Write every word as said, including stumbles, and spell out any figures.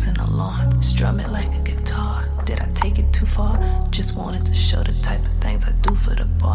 an alarm. Strum it like a guitar. Did I take it too far? Just wanted to show the type of things I do for the bar.